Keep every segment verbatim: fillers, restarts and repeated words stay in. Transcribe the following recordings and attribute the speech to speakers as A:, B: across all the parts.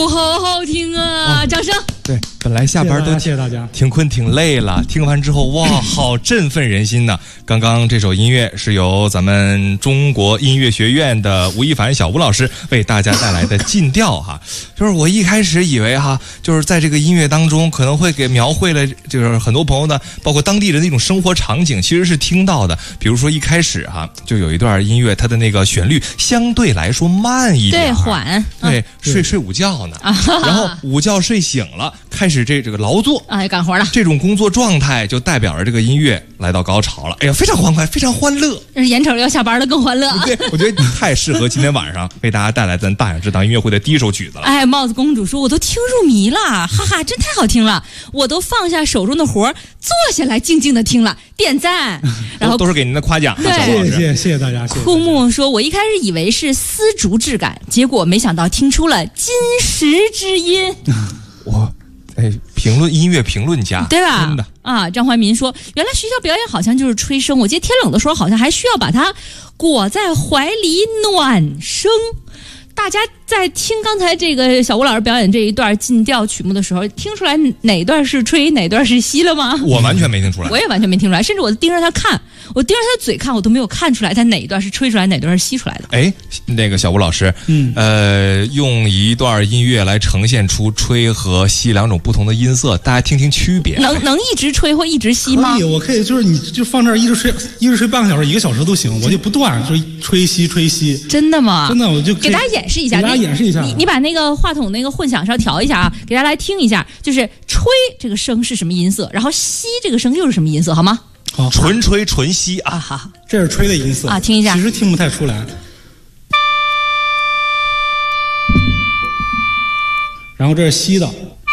A: 好好听啊！掌声。
B: 对，本来下班都
C: 谢谢大家，
B: 挺困挺累了，听完之后哇，好振奋人心呐！刚刚这首音乐是由咱们中国音乐学院的吴亦凡小吴老师为大家带来的进调哈。就是我一开始以为哈，就是在这个音乐当中可能会给描绘了，就是很多朋友呢，包括当地人的一种生活场景，其实是听到的。比如说一开始哈，就有一段音乐，它的那个旋律相对来说慢一点，
A: 对，缓，
B: 对，
A: 嗯、
B: 睡睡午觉呢，
A: 啊、
B: 然后午觉睡醒了，开始这这个劳作，
A: 哎，干活了。
B: 这种工作状态就代表着这个音乐来到高潮了。哎呀，非常欢快，非常欢乐。
A: 这是眼瞅着要下班了，更欢乐。
B: 对，我觉得太适合今天晚上为大家带来咱大雅之堂音乐会的第一首曲子了。
A: 哎，帽子公主说，我都听入迷了，哈哈，真太好听了，我都放下手中的活，坐下来静静的听了，点赞。然后
B: 都是给您的夸奖，
A: 对，
C: 谢谢谢谢谢谢大家。
A: 枯木说，我一开始以为是丝竹质感，结果没想到听出了金石之音。
B: 我。哎，评论音乐评论家，
A: 对吧？
B: 真的
A: 啊，张怀民说，原来学校表演好像就是吹笙，我记得天冷的时候好像还需要把它裹在怀里暖声。大家在听刚才这个小吴老师表演这一段进调曲目的时候，听出来哪段是吹，哪段是吸了吗？
B: 我完全没听出来，
A: 我也完全没听出来，甚至我盯着他看，我盯着他的嘴看，我都没有看出来他哪一段是吹出来，哪段是吸出来的。
B: 哎，那个小吴老师，
C: 嗯，
B: 呃，用一段音乐来呈现出吹和吸两种不同的音色，大家听听区别。
A: 能能一直吹或一直吸吗？
C: 可以，我可以，就是你就放这儿一直吹，一直吹半个小时、一个小时都行，我就不断就是吹吸吹吸。
A: 真的吗？
C: 真的，我就
A: 给大家演示一下，
C: 给大家演示一下。
A: 你你把那个话筒那个混响稍调一下啊，给大家来听一下，就是吹这个声是什么音色，然后吸这个声又是什么音色，好吗？
C: 好，
B: 纯吹纯吸啊，
A: 好，
C: 这是吹的音色
A: 啊，听一下，
C: 其实听不太出来。然后这是吸的，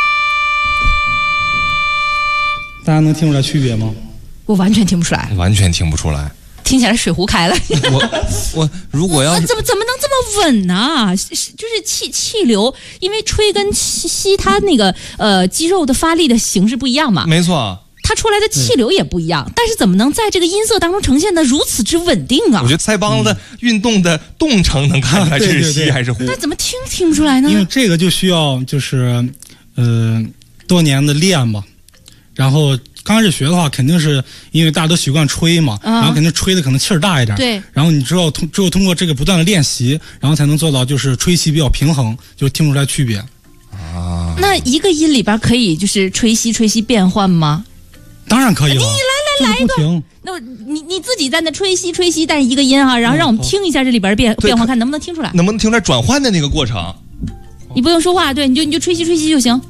C: 大家能听出来区别吗？
A: 我完全听不出来，
B: 完全听不出来。
A: 听起来水壶开了。
B: 我我如果要
A: 怎么怎么能这么稳呢、啊？就是气气流，因为吹跟吸它那个呃肌肉的发力的形式不一样嘛。
B: 没错，
A: 它出来的气流也不一样，但是怎么能在这个音色当中呈现的如此之稳定啊？
B: 我觉得腮帮子运动的动程能看出来这是吸还是呼。
A: 那怎么听听不出来呢？
C: 因为这个就需要就是呃多年的练吧，然后。刚开始学的话，肯定是因为大家都习惯吹嘛，
A: 嗯、
C: 然后肯定吹的可能气儿大一点。
A: 对。
C: 然后你之后通只有通过这个不断的练习，然后才能做到就是吹吸比较平衡，就听不出来区别。
B: 啊。
A: 那一个音里边可以就是吹吸吹吸变换吗？
C: 当然可以了。
A: 你来来来一段。那你你自己在那吹吸吹吸，但一个音啊，然后让我们听一下这里边变、嗯、变化，看能不能听出来。
B: 能不能听出来转换的那个过程？
A: 你不用说话，对，你就你就吹吸吹吸就行。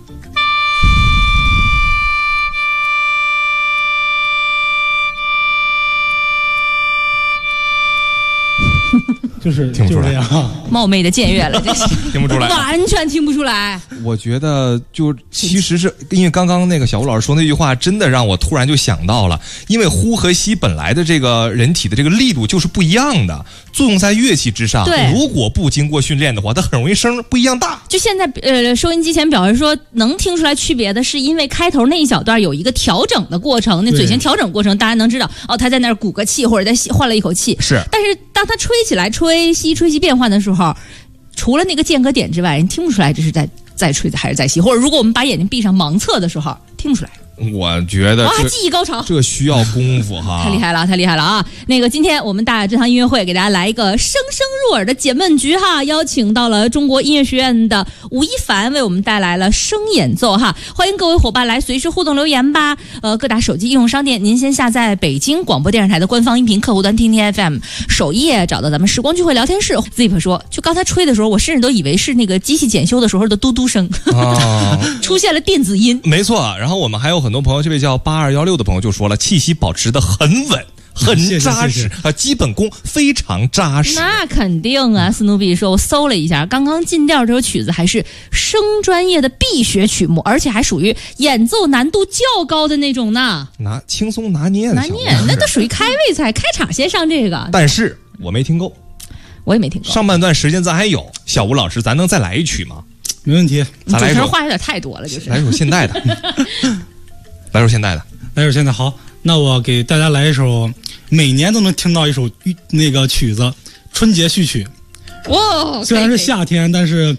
C: 就是
B: 听不出来，
A: 冒昧的僭越了，这是
B: 听不出来，
A: 完全听不出来。
B: 我觉得就其实是因为刚刚那个小吴老师说那句话，真的让我突然就想到了，因为呼和吸本来的这个人体的这个力度就是不一样的，作用在乐器之上。
A: 对，
B: 如果不经过训练的话，它很容易声不一样大。
A: 就现在呃，收音机前表示说能听出来区别的是，因为开头那一小段有一个调整的过程，那嘴型调整过程，大家能知道哦，他在那儿鼓个气或者在换了一口气。
B: 是，
A: 但是当他吹起来吹。吹吸吹吸变换的时候，除了那个间隔点之外，人听不出来这是在在吹还是在吸，或者如果我们把眼睛闭上盲测的时候，听不出来。
B: 我觉得
A: 哇，技艺高超，
B: 这需要功夫哈，
A: 太厉害了，太厉害了啊！那个，今天我们大雅之堂音乐会给大家来一个声声入耳的解闷局哈，邀请到了中国音乐学院的吴亦凡为我们带来了声演奏哈，欢迎各位伙伴来随时互动留言吧。呃，各大手机应用商店，您先下载北京广播电视台的官方音频客户端听听 F M， 首页找到咱们时光聚会聊天室。Zip 说，就刚才吹的时候，我甚至都以为是那个机器检修的时候的嘟嘟声，哦、出现了电子音。
B: 没错，然后我们还有很多朋友，这位叫八二一六的朋友就说了，气息保持的很稳。很扎实啊，基本功非常扎实。
A: 那肯定啊，斯努比说，我搜了一下，刚刚进调这首曲子还是声专业的必学曲目，而且还属于演奏难度较高的那种呢。
B: 拿轻松拿捏，
A: 拿捏，那都属于开胃菜，开场先上这个。
B: 但是我没听够，
A: 我也没听够。
B: 上半段时间咱还有，小吴老师，咱能再来一曲吗？
C: 没问题，
B: 咱来一首。
A: 话有点太多了，就是
B: 来一首现代的，来首现代的，
C: 来首现代。好，那我给大家来一首。每年都能听到一首那个曲子，春节序曲。
A: 哇，
C: 虽然是夏天，但是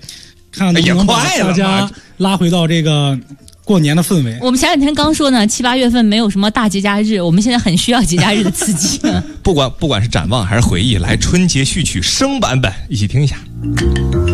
C: 看能不能把大家拉回到这个过年的氛围。
A: 我们前两天刚说呢，七八月份没有什么大节假日，我们现在很需要节假日的刺激。
B: 不管不管是展望还是回忆，来春节序曲升版本，一起听一下。